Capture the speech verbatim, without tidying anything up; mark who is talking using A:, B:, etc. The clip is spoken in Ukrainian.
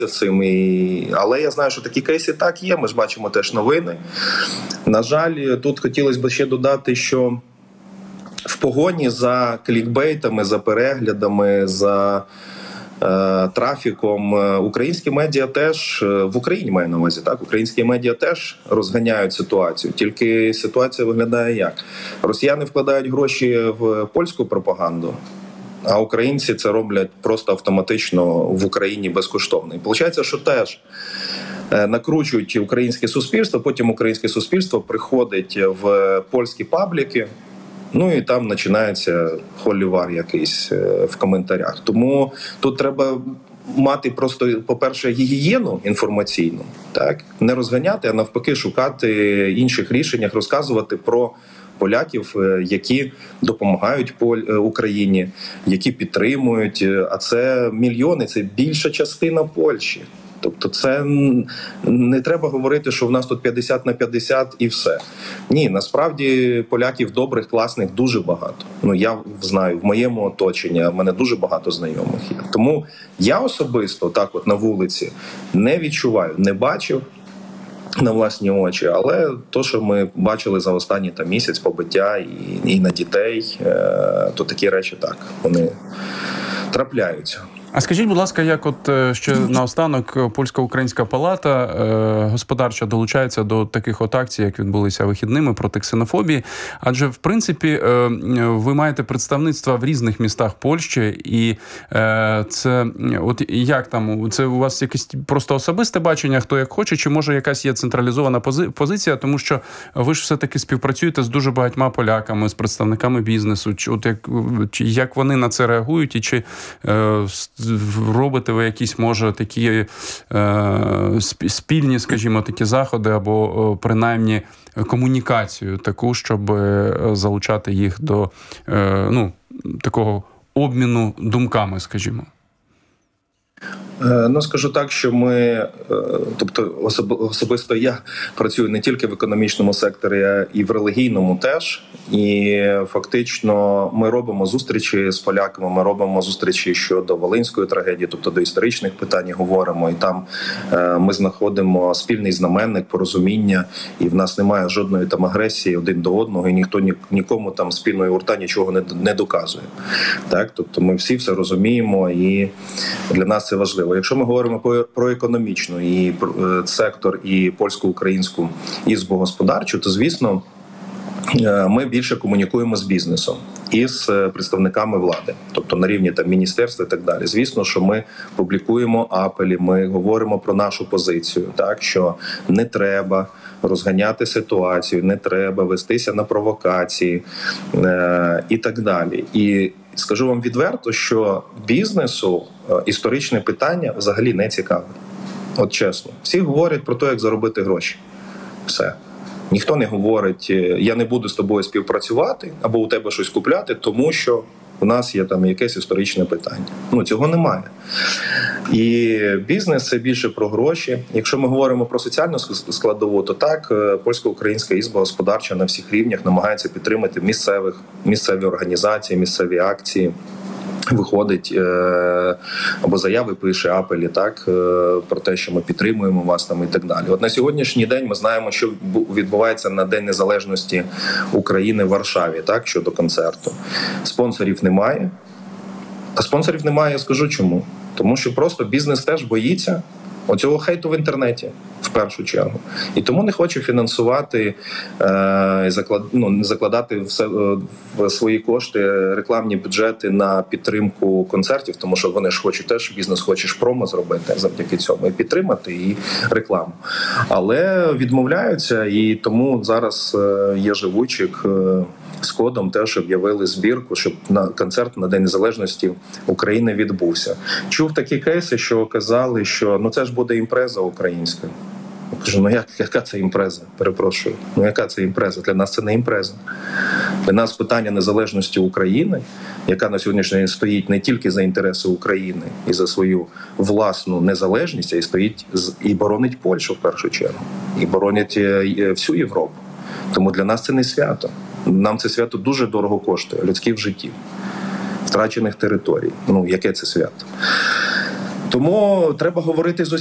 A: цим. І... Але я знаю, що такі кейси так є, ми ж бачимо теж новини. На жаль, тут хотілося б ще додати, що в погоні за клікбейтами, за переглядами, за е, трафіком українські медіа теж, в Україні маю на увазі, так, українські медіа теж розганяють ситуацію. Тільки ситуація виглядає як? Росіяни вкладають гроші в польську пропаганду, а українці це роблять просто автоматично в Україні безкоштовно. І виходить, що теж накручують українське суспільство, потім українське суспільство приходить в польські пабліки, ну і там починається холівар якийсь в коментарях. Тому тут треба мати просто, по-перше, гігієну інформаційну, так, не розганяти, а навпаки шукати інших рішень, розказувати про поляків, які допомагають Україні, які підтримують, а це мільйони, це більша частина Польщі. Тобто це не треба говорити, що в нас тут п'ятдесят на п'ятдесят і все. Ні, насправді поляків добрих, класних дуже багато. Ну, я знаю, в моєму оточенні в мене дуже багато знайомих є. Тому я особисто так от на вулиці не відчуваю, не бачив на власні очі, але то, що ми бачили за останній там місяць побиття і, і на дітей, то такі речі так, вони трапляються.
B: А скажіть, будь ласка, як от ще наостанок Польсько-Українська палата е, господарча долучається до таких от акцій, як відбулися вихідними проти ксенофобії? Адже, в принципі, е, ви маєте представництва в різних містах Польщі, і е, це, от як там, це у вас якесь просто особисте бачення, хто як хоче, чи може якась є централізована пози, позиція, тому що ви ж все-таки співпрацюєте з дуже багатьма поляками, з представниками бізнесу, чи, от як, чи, як вони на це реагують, і чи е, робите ви якісь, може, такі е, спільні, скажімо, такі заходи або принаймні комунікацію таку, щоб залучати їх до е, ну, такого обміну думками, скажімо?
A: Ну, скажу так, що ми, тобто особисто я працюю не тільки в економічному секторі, а і в релігійному теж. І фактично ми робимо зустрічі з поляками, ми робимо зустрічі щодо Волинської трагедії, тобто до історичних питань говоримо. І там ми знаходимо спільний знаменник, порозуміння, і в нас немає жодної там агресії один до одного, і ніхто нікому там спільної урта нічого не, не доказує. Так? Тобто ми всі все розуміємо, і для нас це важливо. Якщо ми говоримо про економічну і сектор, і польсько-українську ізбу господарчу, то, звісно, ми більше комунікуємо з бізнесом і з представниками влади, тобто на рівні там міністерства і так далі. Звісно, що ми публікуємо апелі, ми говоримо про нашу позицію, так, що не треба розганяти ситуацію, не треба вестися на провокації е- і так далі. І скажу вам відверто, що бізнесу історичне питання взагалі не цікаве. От чесно. Всі говорять про те, як заробити гроші. Все. Ніхто не говорить, я не буду з тобою співпрацювати або у тебе щось купляти, тому що у нас є там якесь історичне питання. Ну, цього немає. І бізнес – це більше про гроші. Якщо ми говоримо про соціальну складову, то так, польсько-українська ізба господарча на всіх рівнях намагається підтримати місцевих, місцеві організації, місцеві акції. Виходить або заяви пише, апелі, так, про те, що ми підтримуємо вас там і так далі. От на сьогоднішній день ми знаємо, що відбувається на День Незалежності України в Варшаві, так, щодо концерту. Спонсорів немає. А спонсорів немає, я скажу чому. Тому що просто бізнес теж боїться оцього хейту в інтернеті, в першу чергу. І тому не хоче фінансувати, е, заклад, ну, закладати все, в свої кошти, рекламні бюджети на підтримку концертів, тому що вони ж хочуть теж, бізнес хоче ж промо зробити завдяки цьому, і підтримати, і рекламу. Але відмовляються, і тому зараз є живучик з кодом теж об'явили збірку, щоб на концерт на День Незалежності України відбувся. Чув такі кейси, що казали, що ну це ж буде імпреза українська. Я кажу, ну як, яка це імпреза? Перепрошую. Ну яка це імпреза? Для нас це не імпреза. Для нас питання незалежності України, яка на сьогоднішній день стоїть не тільки за інтереси України і за свою власну незалежність, а й стоїть і боронить Польщу в першу чергу. І боронить всю Європу. Тому для нас це не свято. Нам це свято дуже дорого коштує, людських життів, втрачених територій. Ну, яке це свято? Тому треба говорити з